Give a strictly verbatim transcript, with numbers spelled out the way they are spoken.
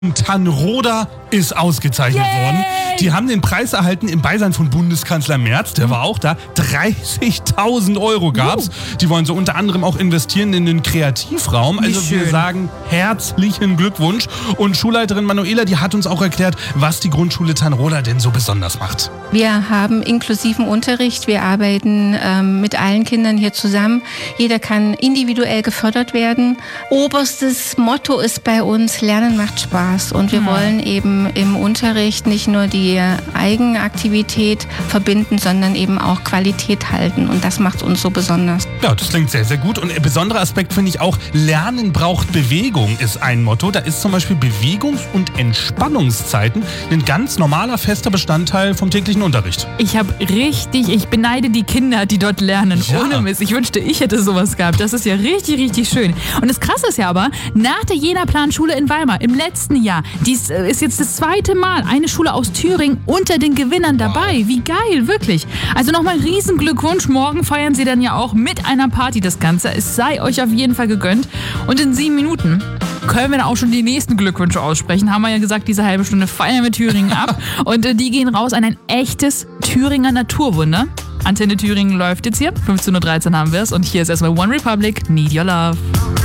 Tanroda ist ausgezeichnet Yay! worden. Die haben den Preis erhalten im Beisein von Bundeskanzler Merz, der war auch da. dreißigtausend Euro gab's. Uh. Die wollen so unter anderem auch investieren in den Kreativraum. Wie also schön. Wir sagen herzlichen Glückwunsch. Und Schulleiterin Manuela, die hat uns auch erklärt, was die Grundschule Tanroda denn so besonders macht. Wir haben inklusiven Unterricht. Wir arbeiten ähm, mit allen Kindern hier zusammen. Jeder kann individuell gefördert werden. Oberstes Motto ist bei uns, Lernen macht Spaß. Und wir Mhm. wollen eben im Unterricht nicht nur die Eigenaktivität verbinden, sondern eben auch Qualität halten. Und das macht uns so besonders. Ja, das klingt sehr, sehr gut. Und ein besonderer Aspekt finde ich auch, Lernen braucht Bewegung ist ein Motto. Da ist zum Beispiel Bewegungs- und Entspannungszeiten ein ganz normaler, fester Bestandteil vom täglichen Unterricht. Ich habe richtig, ich beneide die Kinder, die dort lernen. Ja. Ohne Mist. Ich wünschte, ich hätte sowas gehabt. Das ist ja richtig, richtig schön. Und das Krasse ist ja aber, nach der Jena-Plan-Schule in Weimar im letzten Jahr, dies ist jetzt das zweite Mal eine Schule aus Thüringen unter den Gewinnern dabei. Wie geil, wirklich. Also nochmal riesen Glückwunsch. Morgen feiern sie dann ja auch mit einer Party das Ganze. Es sei euch auf jeden Fall gegönnt. Und in sieben Minuten können wir dann auch schon die nächsten Glückwünsche aussprechen. Haben wir ja gesagt, diese halbe Stunde feiern wir Thüringen ab. Und äh, die gehen raus an ein echtes Thüringer Naturwunder. Antenne Thüringen läuft jetzt hier. fünfzehn Uhr dreizehn haben wir es. Und hier ist erstmal One Republic, Need Your Love.